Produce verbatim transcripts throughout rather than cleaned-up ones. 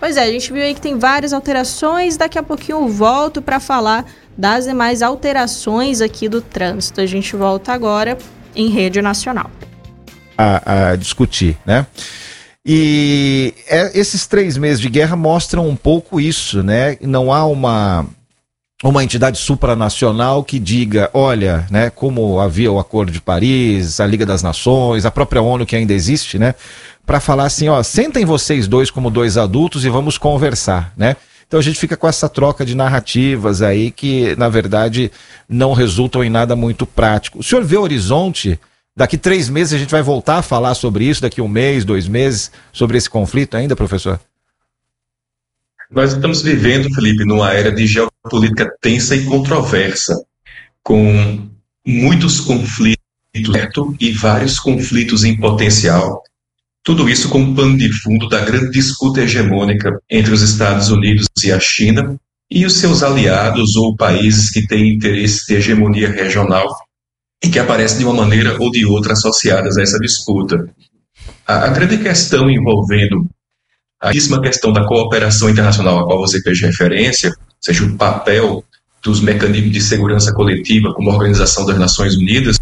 Pois é, a gente viu aí que tem várias alterações, daqui a pouquinho eu volto para falar das demais alterações aqui do trânsito. A gente volta agora em rede nacional. A, a discutir, né? E é, esses três meses de guerra mostram um pouco isso, né? Não há uma, uma entidade supranacional que diga, olha, né, como havia o Acordo de Paris, a Liga das Nações, a própria ONU que ainda existe, né? Para falar assim, ó, sentem vocês dois como dois adultos e vamos conversar, né? Então a gente fica com essa troca de narrativas aí que, na verdade, não resultam em nada muito prático. O senhor vê o horizonte? Daqui três meses a gente vai voltar a falar sobre isso, daqui um mês, dois meses, sobre esse conflito ainda, professor? Nós estamos vivendo, Felipe, numa era de geopolítica tensa e controversa, com muitos conflitos e vários conflitos em potencial. Tudo isso com o pano de fundo da grande disputa hegemônica entre os Estados Unidos e a China e os seus aliados ou países que têm interesse de hegemonia regional e que aparecem de uma maneira ou de outra associadas a essa disputa. A, a grande questão envolvendo a mesma questão da cooperação internacional a qual você fez referência, ou seja, o papel dos mecanismos de segurança coletiva como a Organização das Nações Unidas,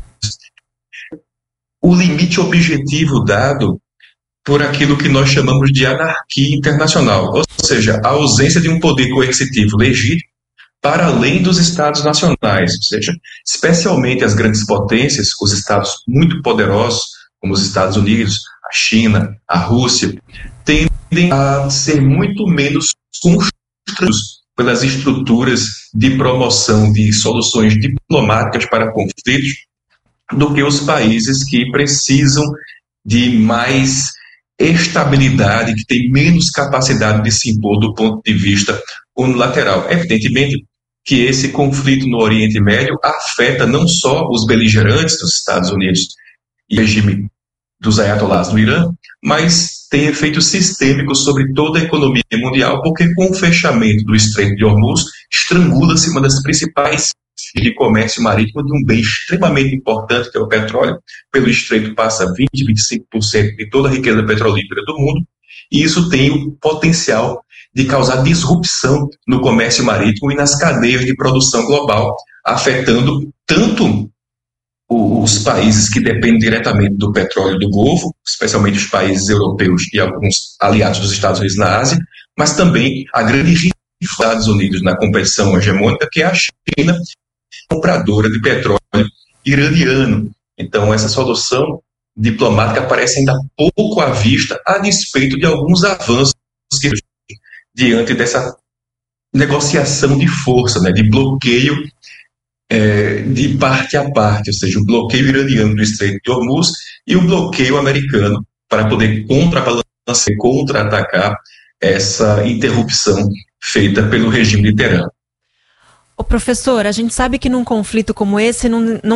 o limite objetivo dado por aquilo que nós chamamos de anarquia internacional, ou seja, a ausência de um poder coercitivo legítimo para além dos Estados nacionais, ou seja, especialmente as grandes potências, os Estados muito poderosos, como os Estados Unidos, a China, a Rússia, tendem a ser muito menos construídos pelas estruturas de promoção de soluções diplomáticas para conflitos do que os países que precisam de mais estabilidade, que tem menos capacidade de se impor do ponto de vista unilateral. Evidentemente que esse conflito no Oriente Médio afeta não só os beligerantes dos Estados Unidos e o regime dos ayatollahs no Irã, mas tem efeitos sistêmicos sobre toda a economia mundial, porque com o fechamento do Estreito de Hormuz, estrangula-se uma das principais de comércio marítimo de um bem extremamente importante, que é o petróleo. Pelo estreito passa vinte, vinte e cinco por cento de toda a riqueza petrolífera do mundo, e isso tem o potencial de causar disrupção no comércio marítimo e nas cadeias de produção global, afetando tanto os países que dependem diretamente do petróleo do Golfo, especialmente os países europeus e alguns aliados dos Estados Unidos na Ásia, mas também a grande rival dos Estados Unidos na competição hegemônica, que é a China, compradora de petróleo iraniano. Então, essa solução diplomática parece ainda pouco à vista, a despeito de alguns avanços que, diante dessa negociação de força, né, de bloqueio é, de parte a parte, ou seja, o bloqueio iraniano do Estreito de Hormuz e o bloqueio americano para poder contrabalancear, contra-atacar essa interrupção feita pelo regime de Teherã. Ô professor, a gente sabe que num conflito como esse não, não